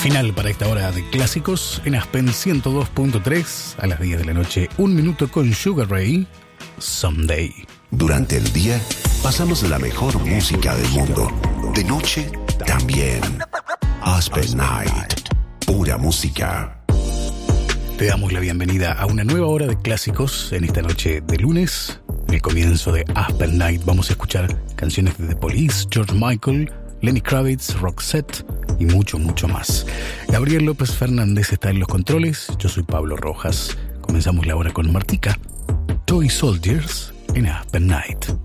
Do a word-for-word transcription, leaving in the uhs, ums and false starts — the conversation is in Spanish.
Final para esta hora de clásicos en Aspen ciento dos punto tres a las diez de la noche. Un minuto con Sugar Ray, Someday. Durante el día pasamos la mejor música del mundo. De noche también. Aspen Night. Pura música. Te damos la bienvenida a una nueva hora de clásicos en esta noche de lunes. En el comienzo de Aspen Night vamos a escuchar canciones de The Police, George Michael, Lenny Kravitz, Roxette y mucho, mucho más. Gabriel López Fernández está en los controles. Yo soy Pablo Rojas. Comenzamos la hora con Martica. Toy Soldiers en Aspen Night.